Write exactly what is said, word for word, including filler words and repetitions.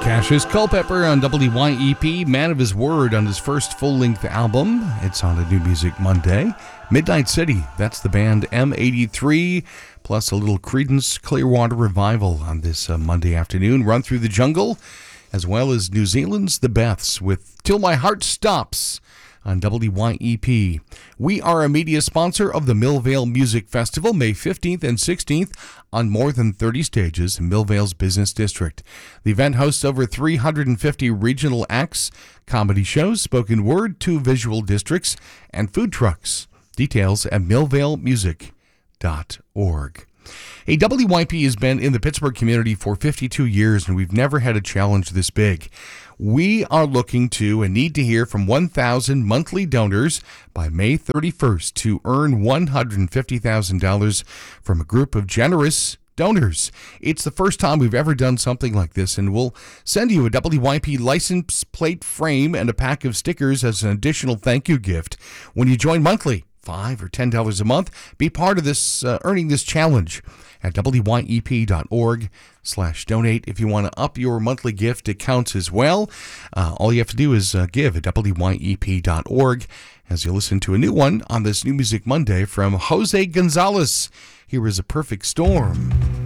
Cassius Culpepper on W Y E P, Man of His Word on his first full-length album. It's on a New Music Monday. Midnight City, that's the band M eighty-three, plus a little Creedence Clearwater Revival on this uh, Monday afternoon. Run Through the Jungle, as well as New Zealand's The Beths with Till My Heart Stops on W Y E P. We are a media sponsor of the Millvale Music Festival, May fifteenth and sixteenth, on more than thirty stages in Millvale's business district. The event hosts over three hundred fifty regional acts, comedy shows, spoken word, two visual districts, and food trucks. Details at millvale music dot org. A W Y P has been in the Pittsburgh community for fifty-two years, and we've never had a challenge this big. We are looking to and need to hear from one thousand monthly donors by May thirty-first to earn one hundred fifty thousand dollars from a group of generous donors. It's the first time we've ever done something like this, and we'll send you a W Y P license plate frame and a pack of stickers as an additional thank you gift when you join monthly. Five or ten dollars a month. Be part of this, uh, earning this challenge at W Y E P dot org slash donate. If you want to up your monthly gift, it counts as well. Uh, all you have to do is uh, give at W Y E P dot org as you listen to a new one on this New Music Monday from Jose Gonzalez. Here is A Perfect Storm.